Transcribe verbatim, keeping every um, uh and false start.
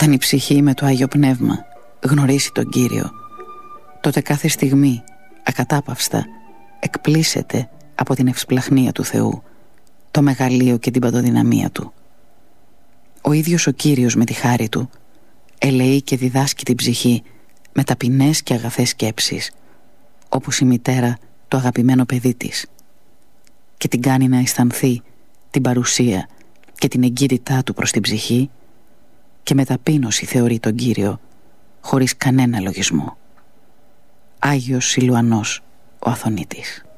Όταν η ψυχή με το Άγιο Πνεύμα γνωρίσει τον Κύριο, τότε κάθε στιγμή ακατάπαυστα εκπλήσεται από την ευσπλαχνία του Θεού, το μεγαλείο και την παντοδυναμία Του. Ο ίδιος ο Κύριος με τη χάρη Του ελεεί και διδάσκει την ψυχή με ταπεινές και αγαθές σκέψεις, όπως η μητέρα το αγαπημένο παιδί της, και την κάνει να αισθανθεί την παρουσία και την εγκύτητά Του προς την ψυχή, και με ταπείνωση θεωρεί τον Κύριο χωρίς κανένα λογισμό. Άγιος Σιλουανός ο Αθωνίτης.